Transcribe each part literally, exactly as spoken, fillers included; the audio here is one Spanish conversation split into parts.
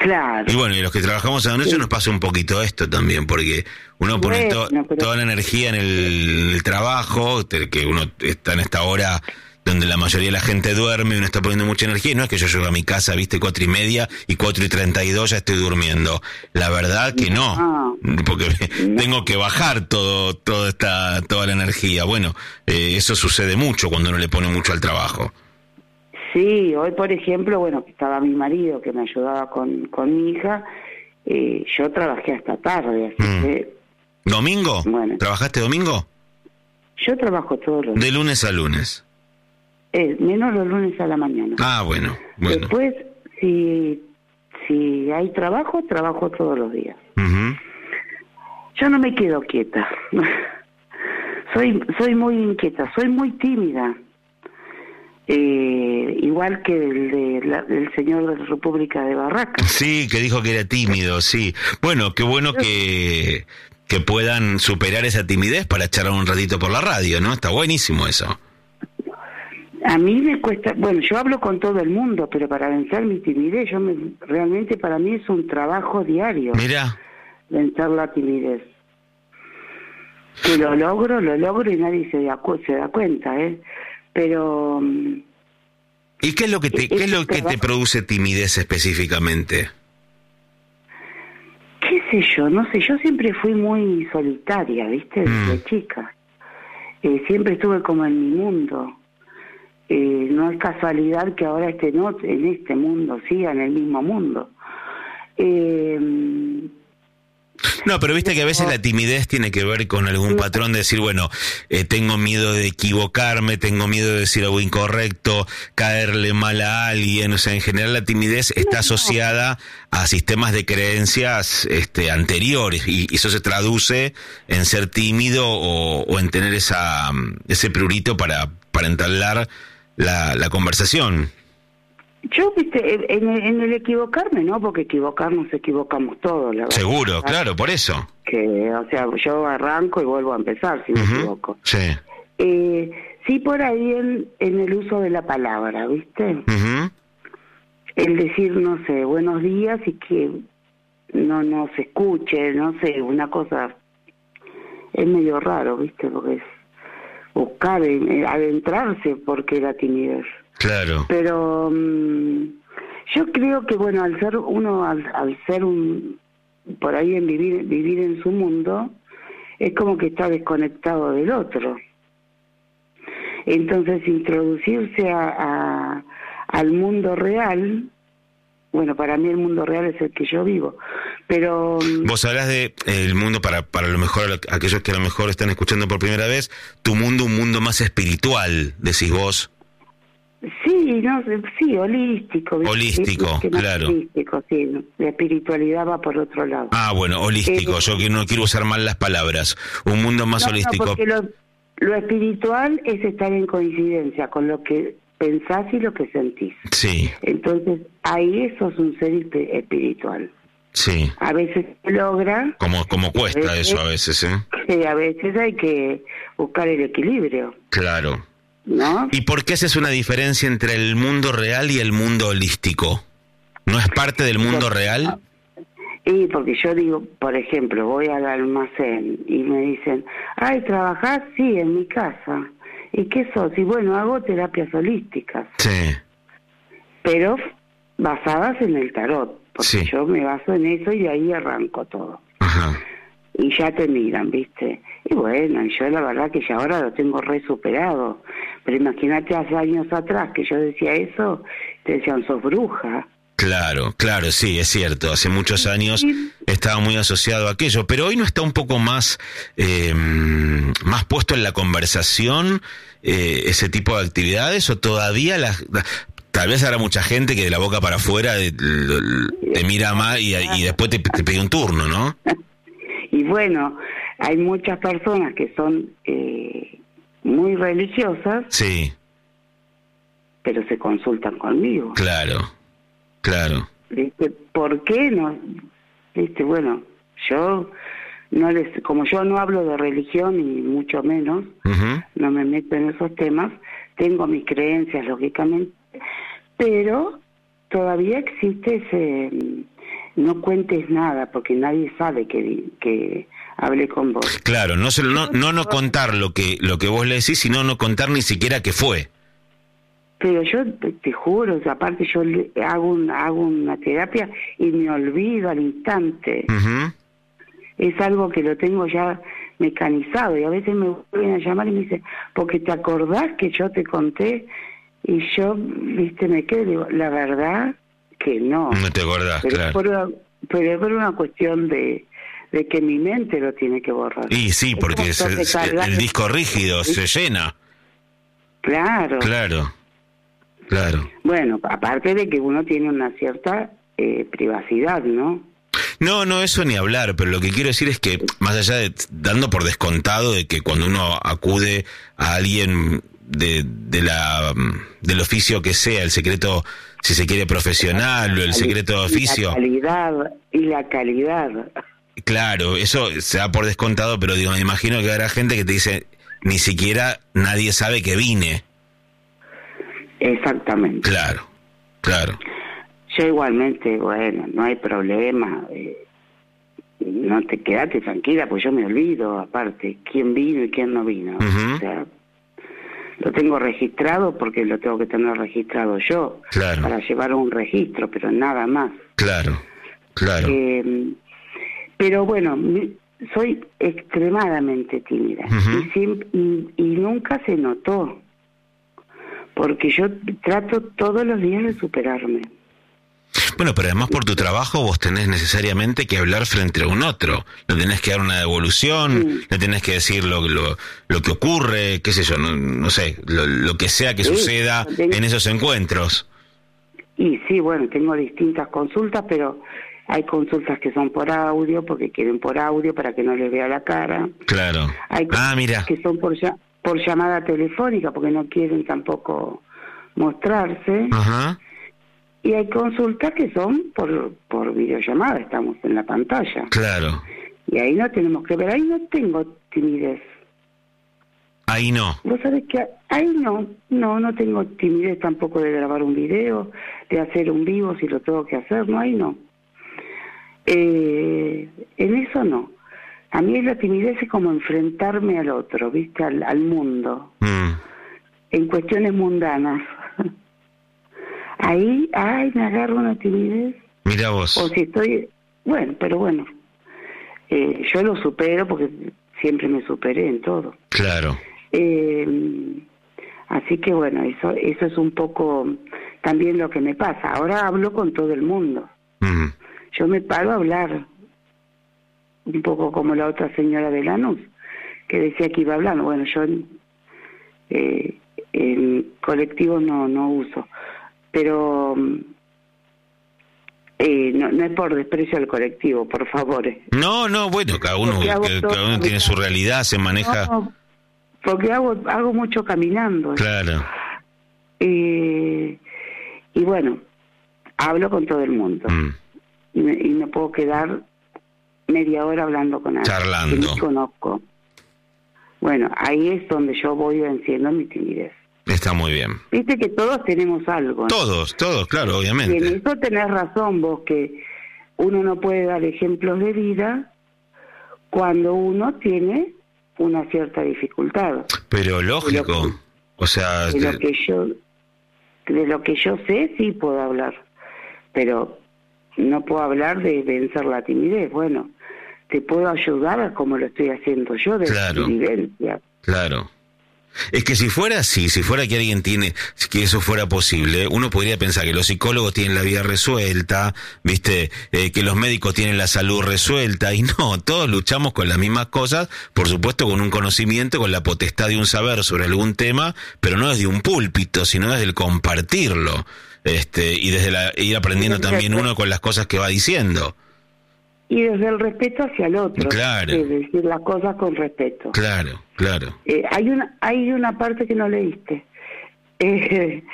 Claro. Y bueno, y los que trabajamos a la noche sí. Nos pasa un poquito esto también, porque uno pone to- bueno, pero... toda la energía en el, el trabajo, que uno está en esta hora donde la mayoría de la gente duerme, uno está poniendo mucha energía, y no es que yo llego a mi casa, viste, cuatro y media, y cuatro y treinta y dos ya estoy durmiendo. La verdad que no, no porque no. Tengo que bajar todo, toda esta, toda la energía. Bueno, eh, eso sucede mucho cuando uno le pone mucho al trabajo. Sí, hoy por ejemplo, bueno, que estaba mi marido que me ayudaba con, con mi hija, eh, yo trabajé hasta tarde, así mm. que... ¿Domingo? Bueno. ¿Trabajaste domingo? Yo trabajo todos los días. De lunes a lunes. Eh, menos los lunes a la mañana. Ah, bueno, bueno. Después, si, si hay trabajo, trabajo todos los días. Uh-huh. Yo no me quedo quieta. soy soy muy inquieta, soy muy tímida. Eh, igual que el, de la, el señor de la República de Barracas. Sí, que dijo que era tímido, sí. Bueno, qué bueno que, que puedan superar esa timidez para charlar un ratito por la radio, ¿no? Está buenísimo eso. A mí me cuesta, bueno, yo hablo con todo el mundo, pero para vencer mi timidez, yo me, realmente para mí es un trabajo diario. Mira. Vencer la timidez. Que lo logro, lo logro y nadie se da, se da cuenta, ¿eh? Pero... ¿Y qué es lo que te, qué es lo que te produce timidez específicamente? ¿Qué sé yo? No sé, yo siempre fui muy solitaria, ¿viste? Desde mm. chica. Eh, siempre estuve como en mi mundo. Eh, no es casualidad que ahora esté no, en este mundo, siga en el mismo mundo. Eh, no, pero viste que a veces la timidez tiene que ver con algún patrón de decir, bueno, eh, tengo miedo de equivocarme, tengo miedo de decir algo incorrecto, caerle mal a alguien. O sea, en general la timidez está asociada a sistemas de creencias este, anteriores, y eso se traduce en ser tímido o, o en tener esa ese prurito para, para entablar La, la conversación. Yo, viste, en el, en el equivocarme, ¿no? Porque equivocarnos equivocamos todos, la verdad. Seguro, claro, por eso. Que, o sea, yo arranco y vuelvo a empezar si me uh-huh. equivoco. Sí. Eh, sí, por ahí en, en el uso de la palabra, ¿viste? Uh-huh. El decir, no sé, buenos días y que no, no se escuche, no sé, una cosa... Es medio raro, ¿viste? Porque es... buscar, adentrarse, porque la timidez. Claro. Pero um, yo creo que, bueno, al ser uno, al, al ser un, por ahí en vivir, vivir en su mundo, es como que está desconectado del otro. Entonces, introducirse a, a, al mundo real, bueno, para mí el mundo real es el que yo vivo, pero... Vos hablas de eh, el mundo, para para lo mejor, aquellos que a lo mejor están escuchando por primera vez, tu mundo, un mundo más espiritual, decís vos. Sí, no, sí, holístico. Holístico, ¿viste? claro. Holístico, sí, la espiritualidad va por otro lado. Ah, bueno, holístico, eh, yo que no quiero usar mal las palabras, un mundo más no, holístico. No, porque lo, lo espiritual es estar en coincidencia con lo que pensás y lo que sentís. Sí. Entonces, ahí eso es un ser espiritual. Sí. A veces se logra. Como, como cuesta a veces, eso a veces, ¿eh? Sí, a veces hay que buscar el equilibrio. Claro. ¿No? ¿Y por qué haces una diferencia entre el mundo real y el mundo holístico? ¿No es parte del mundo real? Y porque yo digo, por ejemplo, voy al almacén y me dicen, ay, ¿trabajás? Sí, en mi casa. ¿Y qué sos? Y bueno, hago terapias holísticas. Sí. Pero basadas en el tarot, porque sí. Yo me baso en eso y de ahí arranco todo. Ajá. Y ya te miran, ¿viste? Y bueno, yo la verdad que ya ahora lo tengo re superado. Pero imagínate hace años atrás que yo decía eso, te decían, sos bruja. Claro, claro, sí, es cierto. Hace muchos años sí. Estaba muy asociado a aquello, pero hoy no está un poco más, eh, más puesto en la conversación eh, ese tipo de actividades, o todavía las... Tal vez habrá mucha gente que de la boca para afuera te, te mira mal y, y después te, te pide un turno, ¿no? Y bueno, hay muchas personas que son eh, muy religiosas, sí, pero se consultan conmigo. Claro, claro. ¿Viste? ¿Por qué no? ¿Viste? Bueno, yo no les, como yo no hablo de religión ni mucho menos, uh-huh. no me meto en esos temas, tengo mis creencias lógicamente, pero todavía existe ese no cuentes nada, porque nadie sabe que, que hablé con vos. Claro, no, se, no, no no contar lo que lo que vos le decís, sino no contar ni siquiera qué fue. Pero yo te, te juro, aparte yo le, hago, un, hago una terapia y me olvido al instante. Uh-huh. Es algo que lo tengo ya mecanizado, y a veces me vuelven a llamar y me dicen, porque te acordás que yo te conté, y yo, viste, me quedo, digo, la verdad que no. No te acordás, pero claro. Por una, pero es por una cuestión de, de que mi mente lo tiene que borrar. Y sí, porque es el, el, el disco rígido ¿sí? se llena. Claro. Claro, claro. Bueno, aparte de que uno tiene una cierta eh, privacidad, ¿no? No, no, eso ni hablar, pero lo que quiero decir es que, más allá de, dando por descontado de que cuando uno acude a alguien de, de la del oficio que sea, el secreto, si se quiere, profesional o el secreto de oficio. La calidad, y la calidad. Claro, eso se da por descontado, pero digo, me imagino que habrá gente que te dice, ni siquiera nadie sabe que vine. Exactamente. Claro, claro. Yo igualmente, bueno, no hay problema, eh, no te quedate tranquila, pues yo me olvido, aparte, quién vino y quién no vino. Uh-huh. O sea, lo tengo registrado porque lo tengo que tener registrado yo, claro, para llevar un registro, pero nada más. Claro, claro. Eh, pero bueno, soy extremadamente tímida, uh-huh. y, siempre, y, y nunca se notó, porque yo trato todos los días de superarme. Bueno, pero además por tu trabajo vos tenés necesariamente que hablar frente a un otro. Le tenés que dar una devolución, sí. le tenés que decir lo, lo, lo que ocurre, qué sé yo, no, no sé, lo, lo que sea que sí, suceda tengo... en esos encuentros. Y sí, bueno, tengo distintas consultas, pero hay consultas que son por audio, porque quieren por audio para que no les vea la cara. Claro. Hay ah, mira. que son por, por llamada telefónica, porque no quieren tampoco mostrarse. Ajá. Y hay consultas que son por, por videollamada, estamos en la pantalla. Claro. Y ahí no tenemos que ver, ahí no tengo timidez. Ahí no. Vos sabés que ahí no, no, no tengo timidez tampoco de grabar un video, de hacer un vivo si lo tengo que hacer, no, ahí no. Eh, en eso no. A mí la timidez es como enfrentarme al otro, ¿viste? Al, al mundo. Mm. En cuestiones mundanas. Ahí, ay, me agarro una timidez. Mira vos. O si estoy, bueno, pero bueno, eh, yo lo supero porque siempre me superé en todo. Claro. Eh, así que bueno, eso eso es un poco también lo que me pasa. Ahora hablo con todo el mundo. Mm. Yo me paro a hablar, un poco como la otra señora de Lanús, que decía que iba hablando. Bueno, yo eh, en colectivo no no uso. Pero eh, no, no es por desprecio al colectivo, por favor. No, no, bueno, cada uno, cada, cada uno tiene su realidad, se maneja. No, porque hago hago mucho caminando. Claro. Eh, y bueno, hablo con todo el mundo. Mm. Y, me, y me puedo quedar media hora hablando con alguien charlando, que no conozco. Bueno, ahí es donde yo voy venciendo mi timidez. Está muy bien. Viste que todos tenemos algo, ¿no? Todos, todos, claro, obviamente. Y en eso tenés razón vos, que uno no puede dar ejemplos de vida cuando uno tiene una cierta dificultad. Pero lógico, de que, o sea... De lo que yo de lo que yo sé sí puedo hablar, pero no puedo hablar de vencer la timidez. Bueno, te puedo ayudar como lo estoy haciendo yo, de claro, vivencia. Claro. Es que si fuera así, si fuera que alguien tiene, que eso fuera posible, uno podría pensar que los psicólogos tienen la vida resuelta, viste, eh, que los médicos tienen la salud resuelta, y no, todos luchamos con las mismas cosas, por supuesto con un conocimiento, con la potestad de un saber sobre algún tema, pero no desde un púlpito, sino desde el compartirlo, este, y desde la, ir aprendiendo también uno con las cosas que va diciendo. Y desde el respeto hacia el otro. Claro. Es decir, las cosas con respeto. Claro, claro. Eh, hay una hay una parte que no leíste. Eh,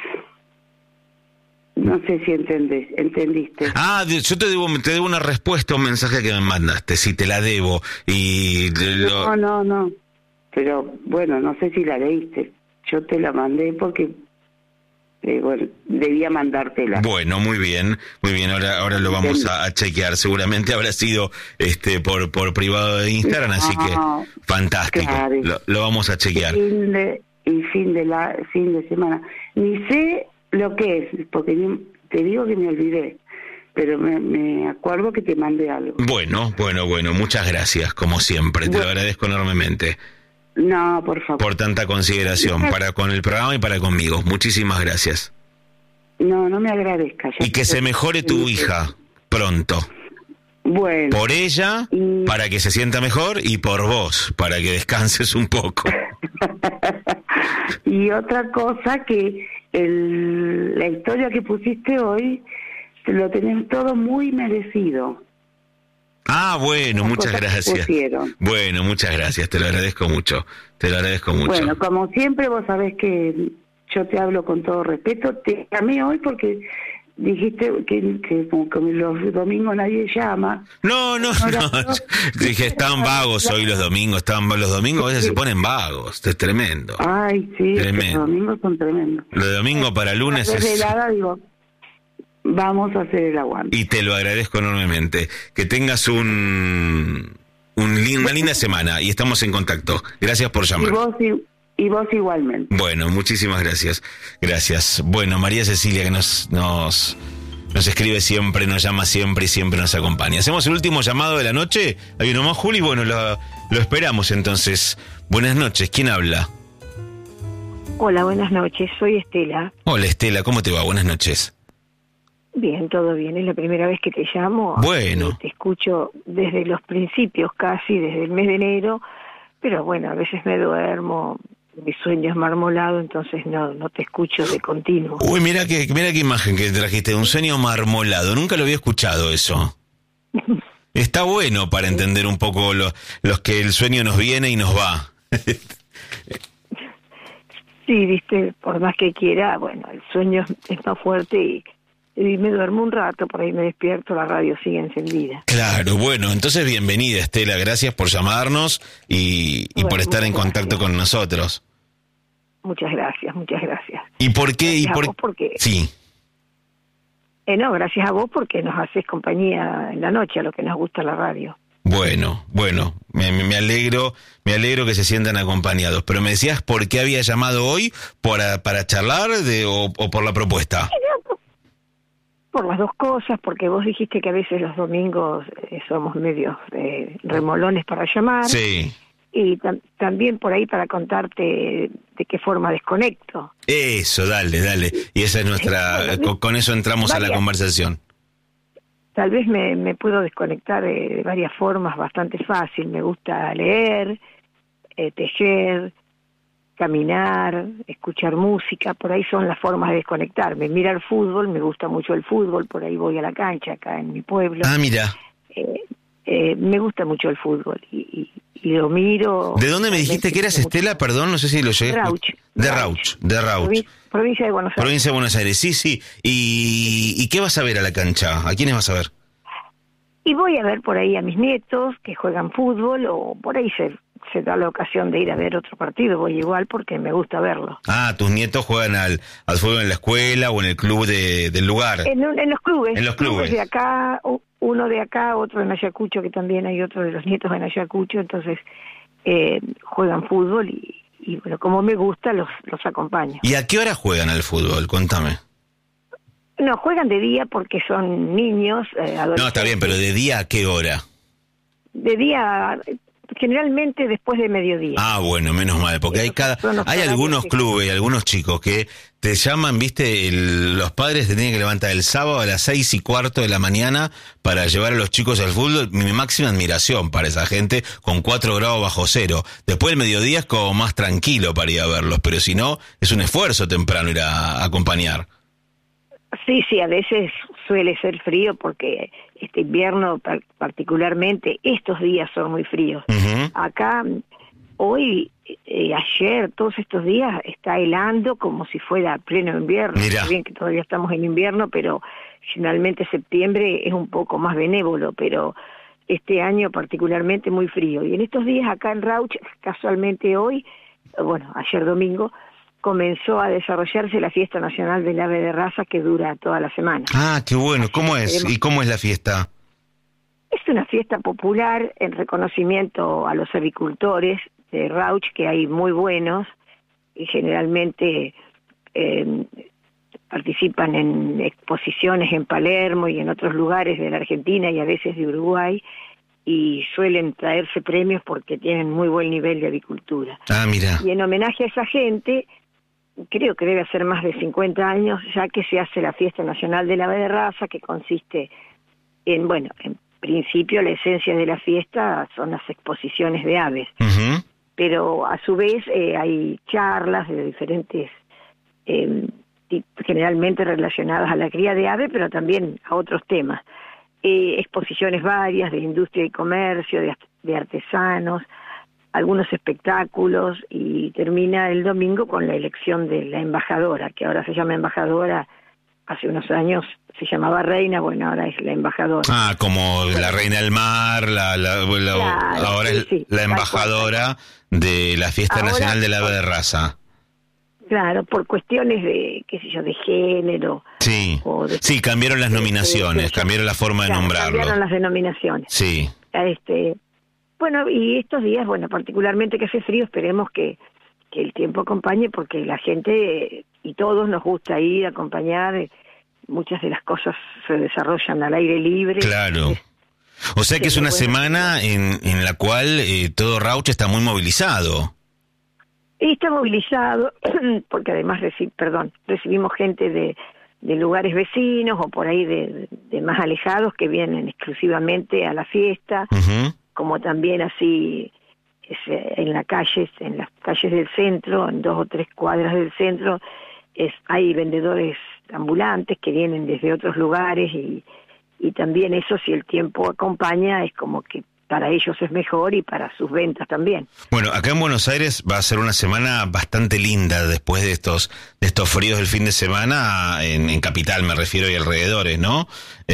no sé si entendés, entendiste. Ah, yo te debo, te debo una respuesta a un mensaje que me mandaste, si te la debo. y lo... No, no, no. Pero bueno, no sé si la leíste. Yo te la mandé porque Eh, bueno, debía mandártela. Bueno, muy bien, muy bien. Ahora, ahora lo vamos a, a chequear. Seguramente habrá sido este por por privado de Instagram, así que no, fantástico. Claro. Lo, lo vamos a chequear. Fin de, y fin de la fin de semana. Ni sé lo que es, porque ni, te digo que me olvidé, pero me, me acuerdo que te mandé algo. Bueno, bueno, bueno. Muchas gracias, como siempre. Te bueno. lo agradezco enormemente. No, por favor. Por tanta consideración para con el programa y para conmigo. Muchísimas gracias. No, no me agradezcas. Y que se mejore tu hija pronto. Bueno. Por ella, y... para que se sienta mejor, y por vos, para que descanses un poco. Y otra cosa, que el, la historia que pusiste hoy, lo tenés todo muy merecido. Ah, bueno, muchas gracias. Bueno, muchas gracias, te lo agradezco mucho, te lo agradezco mucho. Bueno, como siempre, vos sabés que yo te hablo con todo respeto. Te llamé hoy porque dijiste que, que como que los domingos nadie llama. No, no, no, no. Dije, están vagos hoy los domingos, están los domingos a veces se ponen vagos, es tremendo. Ay, sí, tremendo. Los domingos son tremendos. Lo de domingo para lunes es... Velada, digo, vamos a hacer el aguante. Y te lo agradezco enormemente. Que tengas un, un una linda semana y estamos en contacto. Gracias por llamar. Y vos, y, y vos igualmente. Bueno, muchísimas gracias. Gracias. Bueno, María Cecilia, que nos, nos, nos escribe siempre, nos llama siempre y siempre nos acompaña. Hacemos el último llamado de la noche. Hay uno más, Juli. Bueno, lo, lo esperamos entonces. Buenas noches. ¿Quién habla? Hola, buenas noches. Soy Estela. Hola, Estela. ¿Cómo te va? Buenas noches. Bien, todo bien. Es la primera vez que te llamo. Bueno. Te escucho desde los principios, casi desde el mes de enero, pero bueno, a veces me duermo, mi sueño es marmolado, entonces no no te escucho de continuo. Uy, mira qué, mira qué imagen que trajiste, un sueño marmolado. Nunca lo había escuchado eso. Está bueno para entender un poco lo, los que el sueño nos viene y nos va. Sí, viste, por más que quiera, bueno, el sueño es más fuerte y... y me duermo un rato, por ahí me despierto, la radio sigue encendida. Claro, bueno, entonces bienvenida, Estela, gracias por llamarnos y, y bueno, por estar en contacto gracias. Con nosotros. Muchas gracias, muchas gracias. ¿Y por qué? Gracias y por... a vos porque... Sí. Eh, no, gracias a vos porque nos haces compañía en la noche, a lo que nos gusta la radio. Bueno, bueno, me, me alegro, me alegro que se sientan acompañados. Pero me decías por qué había llamado hoy, para, para charlar de, o, o por la propuesta. Sí, no, por las dos cosas, porque vos dijiste que a veces los domingos eh, somos medios eh, remolones para llamar. Sí. Y tam- también por ahí para contarte de qué forma desconecto. Eso, dale, dale. Y esa es nuestra... bueno, con, con eso entramos varias, a la conversación. Tal vez me, me puedo desconectar de, de varias formas bastante fácil. Me gusta leer, eh, tejer, caminar, escuchar música, por ahí son las formas de desconectarme. Mirar fútbol, me gusta mucho el fútbol, por ahí voy a la cancha acá en mi pueblo. Ah, mira. Eh, eh, me gusta mucho el fútbol y, y, y lo miro. ¿De dónde me dijiste que eras, Estela? Perdón, no sé si lo llegué. Rauch. De Rauch, de Rauch. Provincia de Buenos Aires. Provincia de Buenos Aires, sí, sí. ¿Y, y qué vas a ver a la cancha? ¿A quiénes vas a ver? Y voy a ver por ahí a mis nietos que juegan fútbol, o por ahí se, se da la ocasión de ir a ver otro partido, voy igual porque me gusta verlo. Ah, tus nietos juegan al, al fútbol en la escuela o en el club de, del lugar. En, en los clubes. En los clubes. De acá, uno de acá, otro en Ayacucho, que también hay otro de los nietos en Ayacucho, entonces eh, juegan fútbol y, y bueno, como me gusta, los, los acompaño. ¿Y a qué hora juegan al fútbol? Contame. No, juegan de día porque son niños, eh, adolescentes. No, está bien, pero ¿de día a qué hora? De día, generalmente después de mediodía. Ah, bueno, menos mal, porque hay cada hay algunos clubes y algunos chicos que te llaman, viste, el, los padres te tienen que levantar el sábado a las seis y cuarto de la mañana para llevar a los chicos al fútbol. Mi máxima admiración para esa gente con cuatro grados bajo cero. Después del mediodía es como más tranquilo para ir a verlos, pero si no, es un esfuerzo temprano ir a, a acompañar. Sí, sí, a veces suele ser frío porque este invierno particularmente, estos días son muy fríos. Uh-huh. Acá, hoy, eh, ayer, todos estos días está helando como si fuera pleno invierno. Mirá. Bien que todavía estamos en invierno, pero generalmente septiembre es un poco más benévolo, pero este año particularmente muy frío. Y en estos días acá en Rauch, casualmente hoy, bueno, ayer domingo, comenzó a desarrollarse la Fiesta Nacional del Ave de Raza, que dura toda la semana. Ah, qué bueno. ¿Cómo es? ¿Y cómo es la fiesta? Es una fiesta popular en reconocimiento a los avicultores de Rauch, que hay muy buenos, y generalmente eh, participan en exposiciones en Palermo y en otros lugares de la Argentina y a veces de Uruguay, y suelen traerse premios porque tienen muy buen nivel de avicultura. Ah, mira. Y en homenaje a esa gente, creo que debe hacer más de cincuenta años ya que se hace la Fiesta Nacional del Ave de Raza, que consiste en, bueno, en principio la esencia de la fiesta son las exposiciones de aves, Uh-huh. pero a su vez eh, hay charlas de diferentes, eh, generalmente relacionadas a la cría de aves, pero también a otros temas. Eh, exposiciones varias de industria y comercio, de, de artesanos, algunos espectáculos, y termina el domingo con la elección de la embajadora, que ahora se llama embajadora, hace unos años se llamaba reina, bueno, ahora es la embajadora. Ah, como bueno, la reina del mar, la, la, la claro, ahora sí, es sí, la embajadora de la Fiesta ahora, Nacional del Ave de Raza. Claro, por cuestiones de, qué sé yo, de género. Sí, o de, sí, cambiaron las nominaciones, de, de, cambiaron la forma de claro, nombrarlo. Cambiaron las denominaciones. Sí. Este, bueno, y estos días, bueno, particularmente que hace frío, esperemos que, que el tiempo acompañe, porque la gente y todos nos gusta ir a acompañar. Muchas de las cosas se desarrollan al aire libre. Claro. O sea que es una bueno, semana en, en la cual eh, todo Rauch está muy movilizado. Y está movilizado, porque además reci- perdón, recibimos gente de, de lugares vecinos o por ahí de, de más alejados que vienen exclusivamente a la fiesta, Uh-huh. como también así es, en las calles, en las calles del centro, en dos o tres cuadras del centro, es, hay vendedores ambulantes que vienen desde otros lugares, y, y también eso, si el tiempo acompaña, es como que para ellos es mejor y para sus ventas también. Bueno, acá en Buenos Aires va a ser una semana bastante linda después de estos de estos fríos del fin de semana, en, en Capital me refiero y alrededores, ¿no?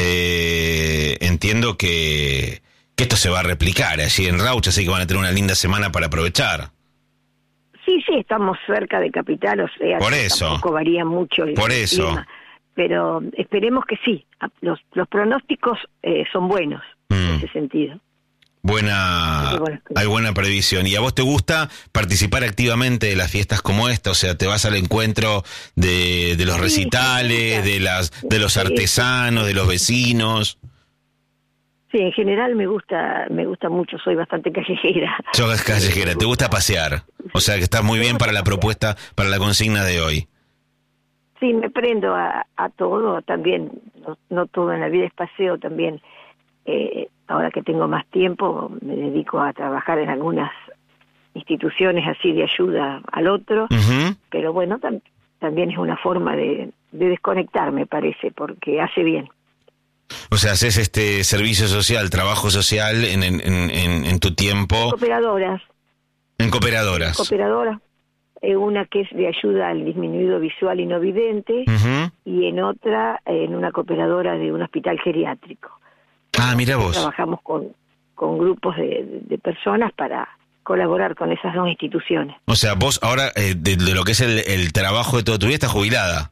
Eh, entiendo que, que esto se va a replicar allí en Rauch, así que van a tener una linda semana para aprovechar. Sí, sí, estamos cerca de Capital, o sea, por eso, tampoco varía mucho el por eso. clima, pero esperemos que sí, los, los pronósticos eh, son buenos mm. en ese sentido. Buena, hay buena previsión. ¿Y a vos te gusta participar activamente de las fiestas como esta? O sea, ¿te vas al encuentro de, de los recitales, de las de los artesanos, de los vecinos? Sí, en general me gusta me gusta mucho, soy bastante callejera. Sos callejera, ¿te gusta pasear? O sea, que estás muy bien para la propuesta, para la consigna de hoy. Sí, me prendo a, a todo, también, no, no todo en la vida es paseo, también... Eh, ahora que tengo más tiempo, me dedico a trabajar en algunas instituciones así de ayuda al otro, uh-huh. pero bueno, tam- también es una forma de, de desconectar, me parece, porque hace bien. O sea, haces este servicio social, trabajo social en, en, en, en tu tiempo. Cooperadoras. En cooperadoras. Cooperadoras. Eh, una que es de ayuda al disminuido visual y no vidente, uh-huh. y en otra, en una cooperadora de un hospital geriátrico. Ah, mira vos. Trabajamos con, con grupos de, de personas para colaborar con esas dos instituciones. O sea, vos ahora, eh, de, de lo que es el, el trabajo de toda tu vida, estás jubilada.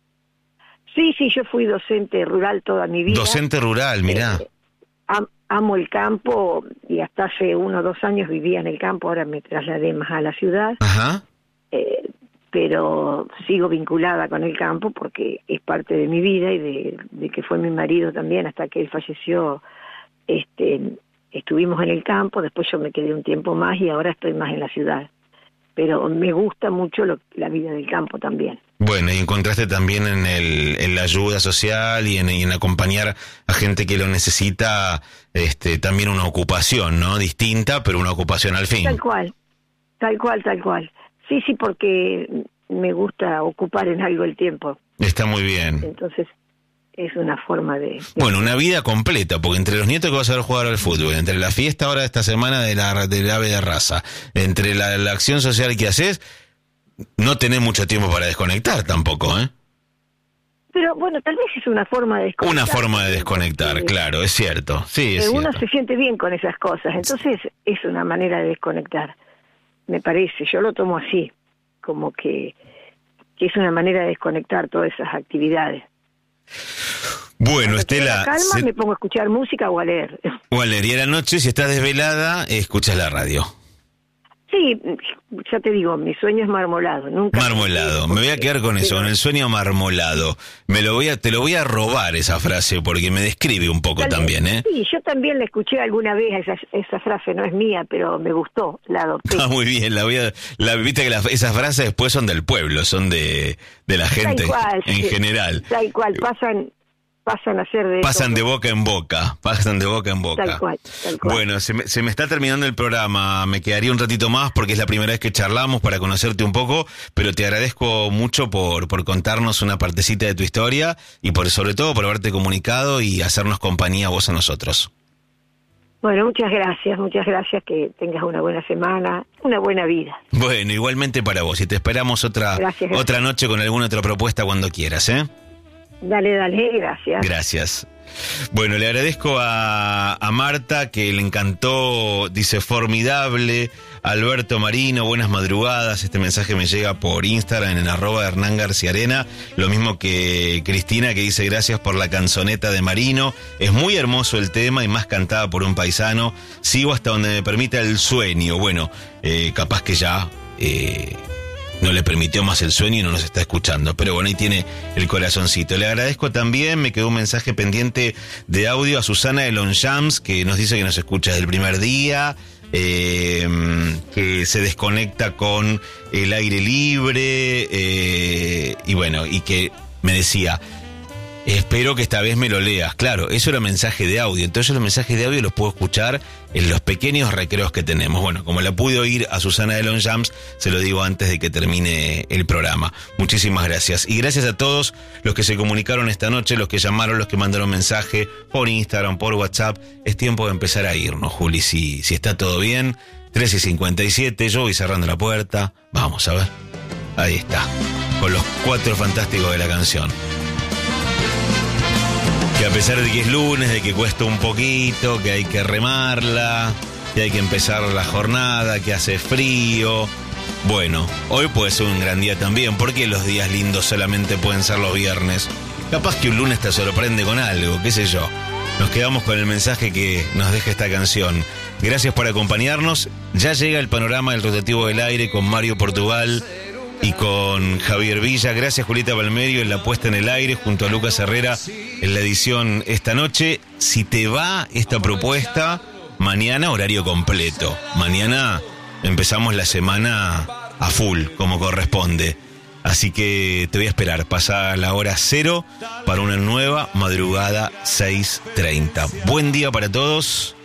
Sí, sí, yo fui docente rural toda mi vida. Docente rural, mirá. Eh, am, amo el campo, y hasta hace uno o dos años vivía en el campo, ahora me trasladé más a la ciudad. Ajá. Eh, pero sigo vinculada con el campo porque es parte de mi vida, y de, de que fue mi marido también hasta que él falleció. Este, estuvimos en el campo, después yo me quedé un tiempo más y ahora estoy más en la ciudad. Pero me gusta mucho lo, la vida del campo también. Bueno, y encontraste también en, el, en la ayuda social y en, y en acompañar a gente que lo necesita, este, también una ocupación, ¿no? Distinta, pero una ocupación al fin. Tal cual, tal cual, tal cual. Sí, sí, porque me gusta ocupar en algo el tiempo. Está muy bien. Entonces, es una forma de... de... Bueno, una vida completa, porque entre los nietos que vas a ver jugar al fútbol, entre la fiesta ahora de esta semana de la del Ave de Raza, entre la, la acción social que haces, no tenés mucho tiempo para desconectar tampoco, ¿eh? Pero bueno, tal vez es una forma de desconectar. Una forma de desconectar, sí, claro, es cierto. Sí, es Uno cierto. se siente bien con esas cosas, entonces es una manera de desconectar. Me parece, yo lo tomo así, como que que es una manera de desconectar todas esas actividades. Bueno, Cuando Estela... calma, se... me pongo a escuchar música o a leer. O a leer, y a la noche, si estás desvelada, escuchas la radio. Sí, ya te digo, mi sueño es marmolado. Nunca Marmolado, me voy a quedar con eso, con el sueño marmolado. Me lo voy a, te lo voy a robar esa frase, porque me describe un poco también, ¿eh? Sí, yo también la escuché alguna vez, esa, esa frase no es mía, pero me gustó, la adopté. Ah, muy bien, la voy a, la, viste que la, esas frases después son del pueblo, son de, de la gente Tal cual, en sí. general. Tal cual, pasan... pasan a ser de... Pasan todo. de boca en boca, pasan de boca en boca. Tal cual, tal cual. Bueno, se me, se me está terminando el programa, me quedaría un ratito más porque es la primera vez que charlamos para conocerte un poco, pero te agradezco mucho por, por contarnos una partecita de tu historia y por sobre todo por haberte comunicado y hacernos compañía vos a nosotros. Bueno, muchas gracias, muchas gracias, que tengas una buena semana, una buena vida. Bueno, igualmente para vos, y te esperamos otra, Gracias, gracias. otra noche con alguna otra propuesta cuando quieras, ¿eh? Dale, dale, gracias. Gracias. Bueno, le agradezco a, a Marta, que le encantó, dice, formidable. Alberto Marino, buenas madrugadas. Este mensaje me llega por Instagram en arroba Hernán García Arena. Lo mismo que Cristina, que dice gracias por la canzoneta de Marino. Es muy hermoso el tema y más cantada por un paisano. Sigo hasta donde me permita el sueño. Bueno, eh, capaz que ya... Eh, no le permitió más el sueño y no nos está escuchando, pero bueno, ahí tiene el corazoncito. Le agradezco también, me quedó un mensaje pendiente de audio a Susana de Longchamps, que nos dice que nos escucha desde el primer día, eh, que se desconecta con el aire libre, eh, y bueno, y que me decía... Espero que esta vez me lo leas. Claro, eso era mensaje de audio. Entonces los mensajes de audio los puedo escuchar en los pequeños recreos que tenemos. Bueno, como la pude oír a Susana de Longchamps, se lo digo antes de que termine el programa. Muchísimas gracias. Y gracias a todos los que se comunicaron esta noche, los que llamaron, los que mandaron mensaje por Instagram, por WhatsApp. Es tiempo de empezar a irnos, Juli. Si, si está todo bien, trece y cincuenta y siete, yo voy cerrando la puerta. Vamos a ver. Ahí está. Con los cuatro fantásticos de la canción. Que a pesar de que es lunes, de que cuesta un poquito, que hay que remarla, que hay que empezar la jornada, que hace frío. Bueno, hoy puede ser un gran día también. ¿Por qué los días lindos solamente pueden ser los viernes? Capaz que un lunes te sorprende con algo, qué sé yo. Nos quedamos con el mensaje que nos deja esta canción. Gracias por acompañarnos. Ya llega el panorama del rotativo del aire con Mario Portugal y con Javier Villa. Gracias, Julieta Palmerio, en la puesta en el aire, junto a Lucas Herrera en la edición esta noche. Si te va esta propuesta, mañana horario completo. Mañana empezamos la semana a full, como corresponde. Así que te voy a esperar. Pasa la hora cero para una nueva madrugada seis treinta. Buen día para todos.